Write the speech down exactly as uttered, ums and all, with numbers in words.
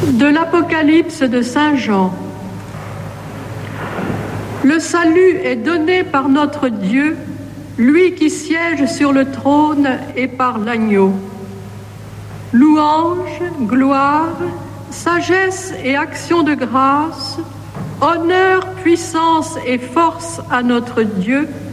De l'Apocalypse de Saint Jean. Le salut est donné par notre Dieu, lui qui siège sur le trône et par l'agneau. Louange, gloire, sagesse et action de grâce, honneur, puissance et force à notre Dieu,